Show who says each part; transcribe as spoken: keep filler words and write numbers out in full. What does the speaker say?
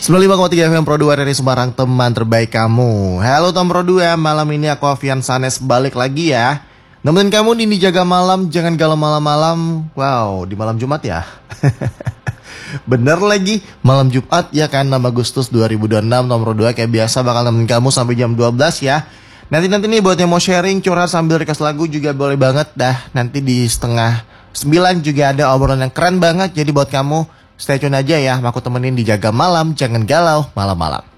Speaker 1: sembilan puluh lima koma tiga F M Pro dua dari Semarang, teman terbaik kamu. Halo Tom Pro dua, malam ini aku Avian Sanes balik lagi ya. Nemenin kamu di Jaga Malam, jangan galau malam-malam. Wow, di malam Jumat ya. Bener lagi, malam Jumat ya kan, enam Agustus dua ribu dua puluh enam. Tom Pro dua kayak biasa bakal nemenin kamu sampai jam dua belas ya. Nanti-nanti nih buat yang mau sharing, curhat sambil request lagu juga boleh banget dah. Nanti di setengah sembilan juga ada obrolan yang keren banget. Jadi buat kamu, stay tune aja ya, aku temenin di Jaga Malam, jangan galau malam-malam.